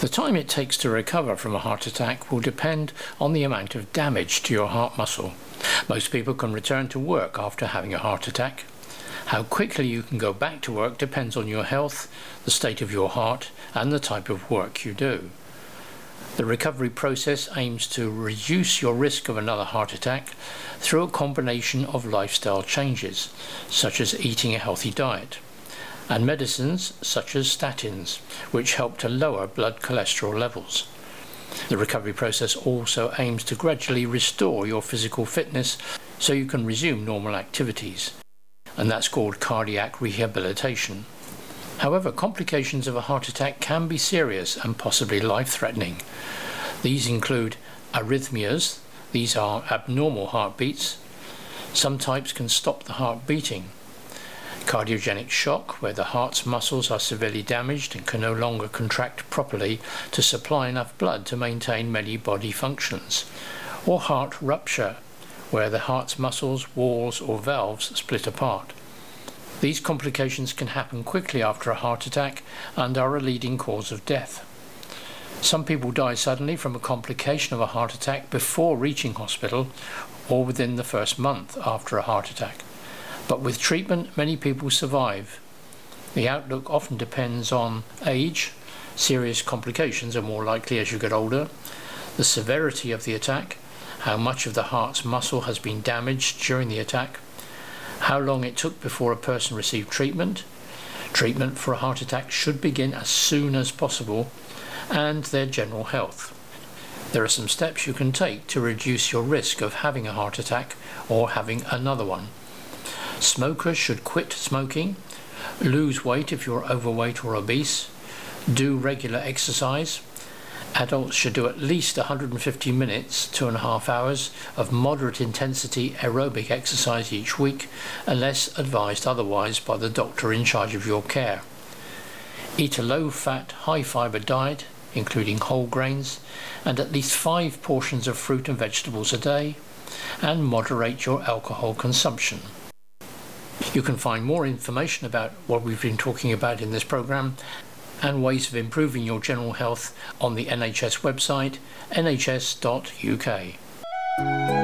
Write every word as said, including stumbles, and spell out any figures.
The time it takes to recover from a heart attack will depend on the amount of damage to your heart muscle. Most people can return to work after having a heart attack. How quickly you can go back to work depends on your health, the state of your heart, and the type of work you do. The recovery process aims to reduce your risk of another heart attack through a combination of lifestyle changes, such as eating a healthy diet, and medicines such as statins, which help to lower blood cholesterol levels. The recovery process also aims to gradually restore your physical fitness so you can resume normal activities, and that's called cardiac rehabilitation. However, complications of a heart attack can be serious and possibly life-threatening. These include arrhythmias. These are abnormal heartbeats. Some types can stop the heart beating. Cardiogenic shock, where the heart's muscles are severely damaged and can no longer contract properly to supply enough blood to maintain many body functions. Or heart rupture, where the heart's muscles, walls or valves split apart. These complications can happen quickly after a heart attack and are a leading cause of death. Some people die suddenly from a complication of a heart attack before reaching hospital or within the first month after a heart attack. But with treatment, many people survive. The outlook often depends on age. Serious complications are more likely as you get older. The severity of the attack, how much of the heart's muscle has been damaged during the attack, how long it took before a person received treatment. Treatment for a heart attack should begin as soon as possible, and their general health. There are some steps you can take to reduce your risk of having a heart attack or having another one. Smokers should quit smoking, lose weight if you're overweight or obese, do regular exercise. Adults should do at least one hundred fifty minutes, two and a half hours of moderate intensity aerobic exercise each week, unless advised otherwise by the doctor in charge of your care. Eat a low-fat, high-fibre diet, including whole grains, and at least five portions of fruit and vegetables a day, and moderate your alcohol consumption. You can find more information about what we've been talking about in this program and ways of improving your general health on the N H S website, N H S dot U K.